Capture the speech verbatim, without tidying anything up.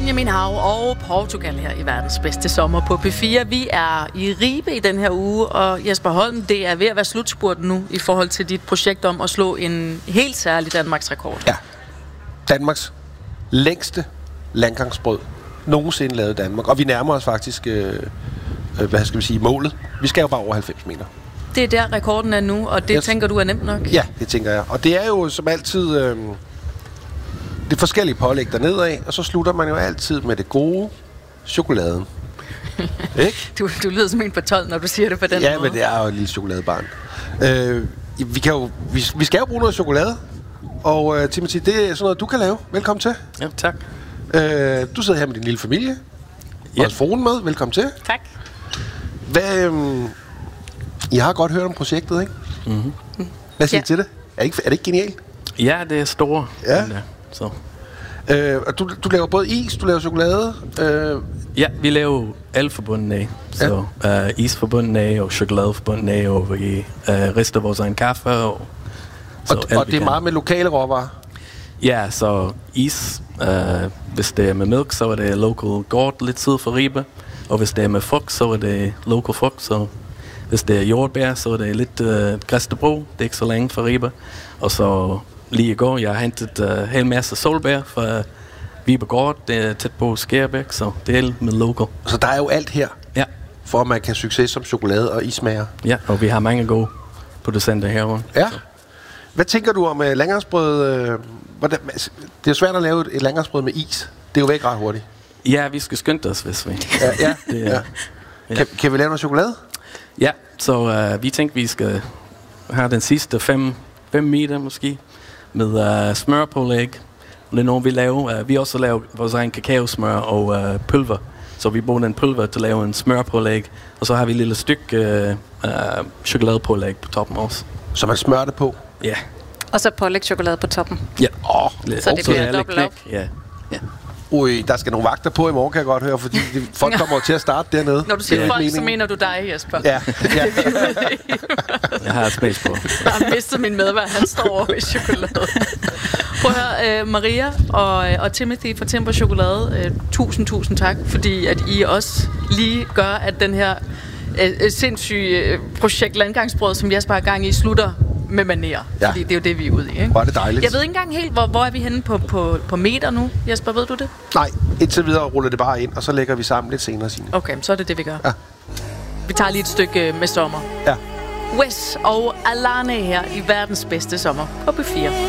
Benjamin Hav og Portugal her i verdens bedste sommer på P fire. Vi er i Ribe i den her uge, og Jesper Holm, det er ved at være slutspurt nu i forhold til dit projekt om at slå en helt særlig Danmarks rekord. Ja. Danmarks længste landgangsbrød nogensinde lavet i Danmark. Og vi nærmer os faktisk, øh, øh, hvad skal vi sige, målet. Vi skal jo bare over halvfems meter. Det er der rekorden er nu, og det jeg tænker du er nemt nok? Ja, det tænker jeg. Og det er jo som altid øh, det forskellige pålæg dernede af, og så slutter man jo altid med det gode, chokoladen. Ikke? Du, du lyder som en på tolv, når du siger det på den ja, måde. Ja, men det er jo et lille chokoladebarn. Øh, vi, kan jo, vi, vi skal jo bruge noget chokolade, og øh, Timothy, det er sådan noget, du kan lave. Velkommen til. Ja, tak. Øh, du sidder her med din lille familie. Ja. Og fruen med. Velkommen til. Tak. Hvad, øh, I har godt hørt om projektet, ikke? Mm-hmm. Hvad siger Ja. I til det? Er det, ikke, er det ikke genialt? Ja, det er store. Ja. Men, uh, så. Øh, og du, du laver både is, du laver chokolade. Øh, Ja, vi laver alt forbundet af. Så uh, is forbundet af, og chokolade forbundet af, og vi uh, rister vores egen kaffe. Og, så og, alt, og det er kan. meget med lokale råvarer? Ja, så is, uh, hvis det er med mælk, så er det local gård lidt syd for Ribe. Og hvis det er med frugt, så er det local frugt. Så hvis det er jordbær, så er det lidt uh, Græstebro. Det er ikke så længe fra Ribe. Og så lige i går, jeg har hentet en uh, hel masse solbær fra Vibe Gård. Det er tæt på Skærbæk, så det er alt med local. Så der er jo alt her, Ja. for at man kan have succes som chokolade og ismager. Ja, og vi har mange gode producenter herovre. Ja. Hvad tænker du om uh, landgangsbrød? Uh, hvordan, det er jo svært at lave et, et landgangsbrød med is. Det er jo væk ret hurtigt. Ja, vi skal skynde os, hvis vi... Ja, ja, det er, ja. ja. Kan, kan vi lave noget chokolade? Ja, så uh, vi tænkte, vi skal have den sidste fem, fem meter måske, med uh, smørpålæg. Det er noget, vi laver. Uh, vi også laver vores egen kakaosmør og uh, pulver. Så vi bruger den pulver til at lave en smørpålæg. Og så har vi et lille stykke uh, uh, chokoladepålæg på toppen også. Så man smører det på? Ja. Og så pålægtschokolade på toppen. Ja. Åh, Så det bliver dobbelt op. Ja. Ja. Ui, der skal nogle vagter på i morgen, kan jeg godt høre, fordi de, folk kommer til at starte dernede. Når du siger Det er folk, meningen. så mener du dig, Jesper. Ja, ja. Jeg har et space på. Jeg har mistet min medvært, han står over i chokolade. Prøv at høre, uh, Maria og, og Timothy fra Timber Chokolade, uh, tusind, tusind tak, fordi at I også lige gør, at den her uh, sindssyge uh, projekt Landgangsbrød, som Jesper har gang i, slutter med manér. Ja. Fordi det er jo det, vi er ude i, ikke? Var det dejligt. Jeg ved ikke engang helt, hvor, hvor er vi henne på, på, på meter nu? Jesper, ved du det? Nej, indtil videre ruller det bare ind, og så lægger vi sammen lidt senere, Signe. Okay, så er det det, vi gør. Ja. Vi tager lige et stykke med sommer. Ja. Wes og Alane her i verdens bedste sommer på P fire.